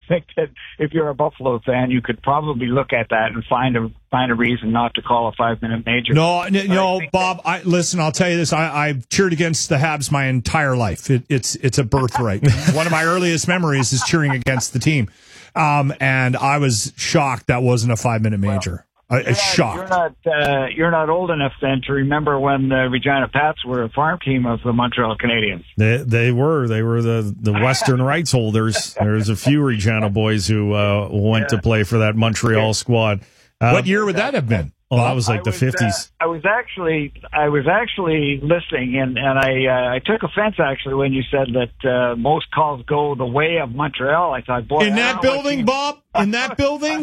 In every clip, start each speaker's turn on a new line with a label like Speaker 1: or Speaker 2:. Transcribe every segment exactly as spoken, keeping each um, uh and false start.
Speaker 1: think that if you're a Buffalo fan, you could probably look at that and find a find a reason not to call a five-minute major.
Speaker 2: No, no, no Bob, I, listen, I'll tell you this. I, I've cheered against the Habs my entire life. It, it's it's a birthright. One of my earliest memories is cheering against the team. Um, and I was shocked that wasn't a five-minute major. Well, I,
Speaker 1: you're,
Speaker 2: shocked.
Speaker 1: You're not, uh, you're not old enough then to remember when the Regina Pats were a farm team of the Montreal Canadiens.
Speaker 3: They they were. They were the, the Western rights holders. There's a few Regina boys who uh, went yeah. to play for that Montreal squad. Uh,
Speaker 2: what year would that have been?
Speaker 3: Oh, that was like I the was, fifties.
Speaker 1: Uh, I was actually I was actually listening, and and I uh, I took offense actually when you said that uh, most calls go the way of Montreal. I thought, boy,
Speaker 2: in that building, Bob, in that building.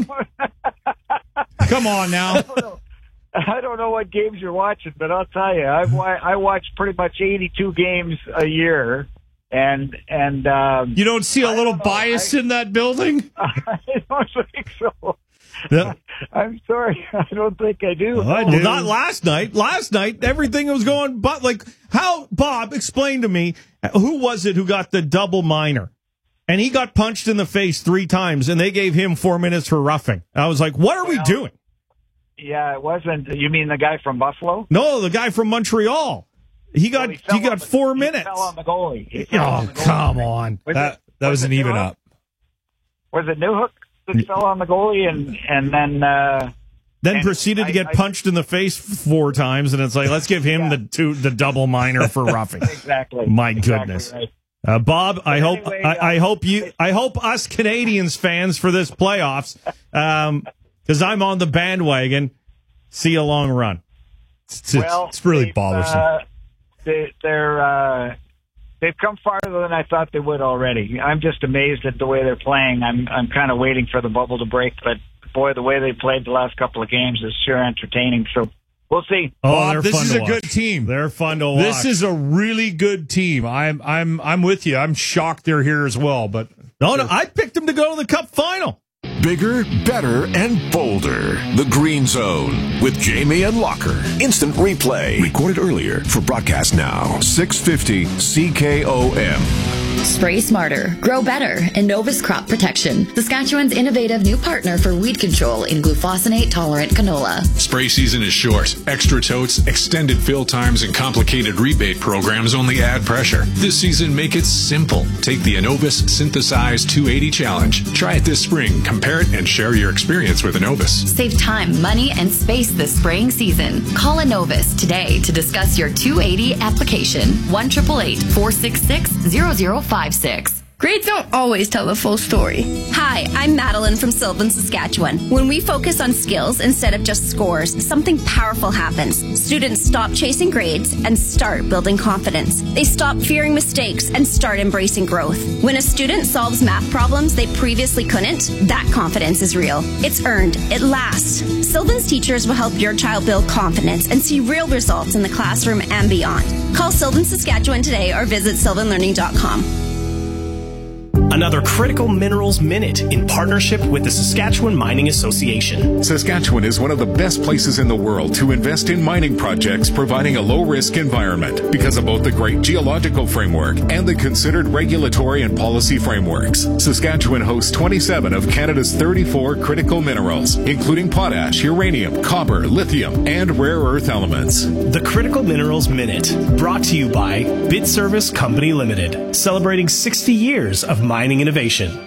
Speaker 2: Come on now.
Speaker 1: I don't know. I don't know what games you're watching, but I'll tell you, I've I watch pretty much eighty-two games a year, and and um,
Speaker 2: you don't see a little bias I, in that building.
Speaker 1: I don't think so.
Speaker 3: Yeah.
Speaker 1: I'm sorry. I don't think I do.
Speaker 3: Well, I do. Well, not last night. Last night, everything was going, but like, how, Bob, explain to me, who was it who got the double minor? And he got punched in the face three times, and they gave him four minutes for roughing. I was like, what are well, we doing?
Speaker 1: Yeah, it wasn't. You mean the guy from Buffalo?
Speaker 3: No, the guy from Montreal. He got, well, he, he got
Speaker 1: the,
Speaker 3: four
Speaker 1: he
Speaker 3: minutes.
Speaker 1: Fell on the goalie. He
Speaker 3: oh,
Speaker 1: on the goalie.
Speaker 3: Come on.
Speaker 1: Was
Speaker 2: that,
Speaker 1: it,
Speaker 2: that was, was an even
Speaker 1: Newhook?
Speaker 2: up.
Speaker 1: Was it Newhook? That fell on the goalie and and then uh,
Speaker 3: then
Speaker 1: and
Speaker 3: proceeded
Speaker 1: I,
Speaker 3: to get
Speaker 1: I,
Speaker 3: punched in the face four times, and it's like, let's give him yeah. the two the double minor for roughing.
Speaker 1: Exactly.
Speaker 3: My
Speaker 1: exactly
Speaker 3: goodness,
Speaker 1: right.
Speaker 3: uh, Bob.
Speaker 1: But
Speaker 3: I hope
Speaker 1: anyway,
Speaker 3: I,
Speaker 1: uh,
Speaker 3: I hope you I hope us Canadians fans for this playoffs, because um, I'm on the bandwagon. See a long run.
Speaker 2: It's,
Speaker 1: well,
Speaker 2: it's really bothersome.
Speaker 1: Uh, they, they're. Uh, They've come farther than I thought they would already. I'm just amazed at the way they're playing. I'm I'm kind of waiting for the bubble to break, but boy, the way they played the last couple of games is sure entertaining. So we'll see.
Speaker 2: Oh,
Speaker 3: Bob,
Speaker 2: this is a
Speaker 3: watch.
Speaker 2: good team.
Speaker 3: They're fun to watch.
Speaker 2: This is a really good team. I'm I'm I'm with you. I'm shocked they're here as well, but
Speaker 3: no, no, I picked them to go to the Cup final.
Speaker 4: Bigger, better, and bolder. The Green Zone with Jamie and Locker. Instant replay. Recorded earlier for broadcast now. six fifty C K O M.
Speaker 5: Spray smarter, grow better, and Novus Crop Protection, Saskatchewan's innovative new partner for weed control in glufosinate-tolerant canola.
Speaker 6: Spray season is short. Extra totes, extended fill times, and complicated rebate programs only add pressure. This season, make it simple. Take the Innovis Synthesize two eighty Challenge. Try it this spring, compare it, and share your experience with Innovis.
Speaker 5: Save time, money, and space this spraying season. Call Innovis today to discuss your two eighty application. one eight eight eight, four six six, zero zero five six.
Speaker 7: Grades don't always tell the full story.
Speaker 8: Hi, I'm Madeline from Sylvan, Saskatchewan. When we focus on skills instead of just scores, something powerful happens. Students stop chasing grades and start building confidence. They stop fearing mistakes and start embracing growth. When a student solves math problems they previously couldn't, that confidence is real. It's earned. It lasts. Sylvan's teachers will help your child build confidence and see real results in the classroom and beyond. Call Sylvan, Saskatchewan today or visit sylvan learning dot com.
Speaker 9: Another Critical Minerals Minute in partnership with the Saskatchewan Mining Association.
Speaker 10: Saskatchewan is one of the best places in the world to invest in mining projects, providing a low-risk environment because of both the great geological framework and the considered regulatory and policy frameworks. Saskatchewan hosts twenty-seven of Canada's thirty-four critical minerals, including potash, uranium, copper, lithium, and rare earth elements.
Speaker 9: The Critical Minerals Minute, brought to you by Bit Service Company Limited, celebrating sixty years of mining innovation.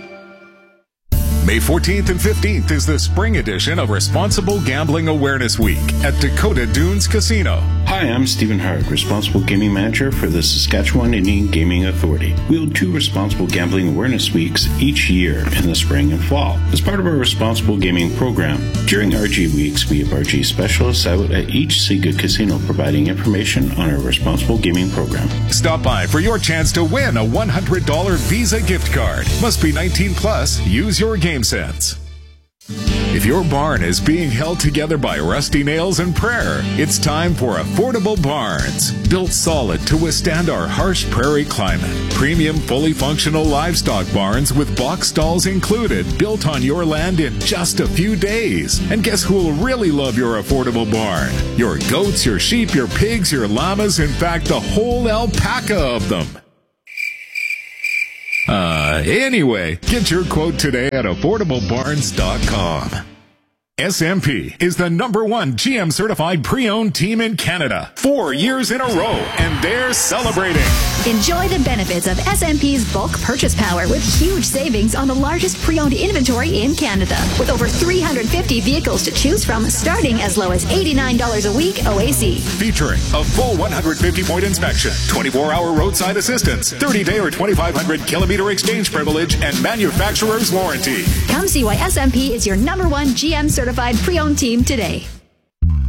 Speaker 10: May fourteenth and fifteenth is the spring edition of Responsible Gambling Awareness Week at Dakota Dunes Casino.
Speaker 11: Hi, I'm Stephen Hart, Responsible Gaming Manager for the Saskatchewan Indian Gaming Authority. We hold two Responsible Gambling Awareness Weeks each year in the spring and fall as part of our Responsible Gaming program. During R G Weeks, we have R G specialists out at each Sega casino providing information on our Responsible Gaming program.
Speaker 10: Stop by for your chance to win a one hundred dollars Visa gift card. Must be nineteen plus. Use your game sense. If your barn is being held together by rusty nails and prayer, it's time for Affordable Barns. Built solid to withstand our harsh prairie climate. Premium, fully functional livestock barns with box stalls included, built on your land in just a few days. And guess who will really love your affordable barn? Your goats, your sheep, your pigs, your llamas, in fact, the whole alpaca of them. Uh, anyway, get your quote today at affordable barns dot com. S M P is the number one G M certified pre-owned team in Canada. Four years in a row, and they're celebrating.
Speaker 12: Enjoy the benefits of S M P's bulk purchase power with huge savings on the largest pre-owned inventory in Canada. With over three hundred fifty vehicles to choose from, starting as low as eighty-nine dollars a week O A C.
Speaker 10: Featuring a full one hundred fifty point inspection, twenty-four hour roadside assistance, thirty day or twenty-five hundred kilometer exchange privilege, and manufacturer's warranty.
Speaker 12: Come see why S M P is your number one G M certified pre-owned team today.